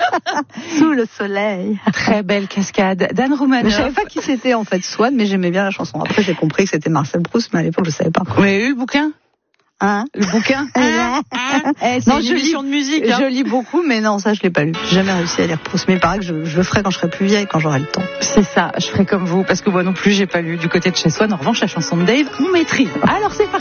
Sous le soleil. Très belle cascade. Dan Roumanoff. Je savais pas qui c'était en fait Swan, mais j'aimais bien la chanson. Après j'ai compris que c'était Marcel Proust, mais à l'époque je savais pas. Vous avez eu le bouquin? Le bouquin? C'est une émission de musique. Je lis beaucoup, mais non, ça je l'ai pas lu. J'ai jamais réussi à lire Proust, mais il paraît que je le ferai quand je serai plus vieille, quand j'aurai le temps. C'est ça, je ferai comme vous, parce que moi non plus j'ai pas lu du côté de chez Swan. En revanche, la chanson de Dave, on maîtrise. Alors c'est parti.